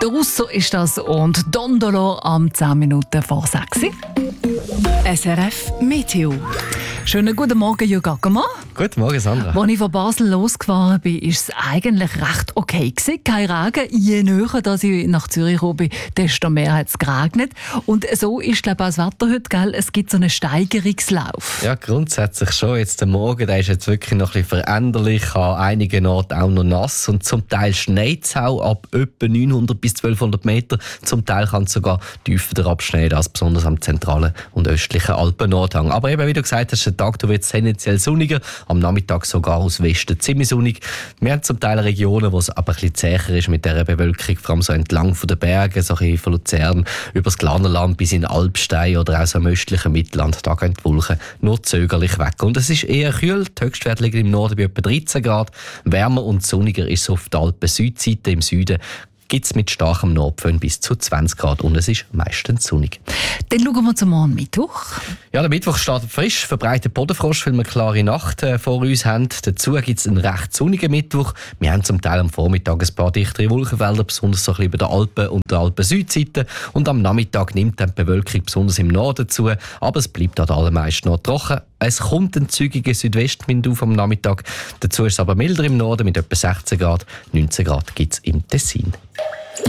Draussen ist das und Dondolo am 10 Minuten vor 6. SRF Meteo. Schönen guten Morgen, Jürgen Ackermann. Guten Morgen, Sandra. Als ich von Basel losgefahren bin, war es eigentlich recht okay. Kein Regen. Je näher dass ich nach Zürich gekommen bin, desto mehr hat es geregnet. Und so ist, glaube ich, auch das Wetter heute. Gell? Es gibt so einen Steigerungslauf. Ja, grundsätzlich schon. Jetzt der Morgen, der ist jetzt wirklich noch ein bisschen veränderlich. An einigen Orten auch noch nass. Und zum Teil schneit es auch ab etwa 900 bis 1200 Meter. Zum Teil kann es sogar tiefer abschneien, als besonders am zentralen und östlichen Alpennordhang. Aber eben, wie du gesagt hast, der Tag wird tendenziell sonniger. Am Nachmittag sogar aus Westen ziemlich sonnig. Wir haben zum Teil Regionen, wo es aber ein bisschen zäher ist mit dieser Bewölkung, vor allem so entlang von den Bergen, so ein bisschen von Luzern über das Glarnerland bis in Alpstein oder auch so im östlichen Mittelland. Da gehen die Wolken nur zögerlich weg. Und es ist eher kühl. Die Höchstwerte liegen im Norden bei etwa 13 Grad. Wärmer und sonniger ist es auf der Alpen-Südseite. Im Süden gibt es mit starkem Nordföhn bis zu 20 Grad und es ist meistens sonnig. Dann schauen wir zum Morgen Mittwoch. Ja, der Mittwoch startet frisch, verbreitet Bodenfrost, weil wir eine klare Nacht vor uns haben. Dazu gibt es einen recht sonnigen Mittwoch. Wir haben zum Teil am Vormittag ein paar dichtere Wolkenfelder, besonders so ein bisschen bei den Alpen und der Alpen-Südseite. Und am Nachmittag nimmt dann die Bewölkung besonders im Norden zu, aber es bleibt an allermeisten noch trocken. Es kommt ein zügiger Südwestwind auf am Nachmittag. Dazu ist es aber milder im Norden mit etwa 16 Grad. 19 Grad gibt es im Tessin.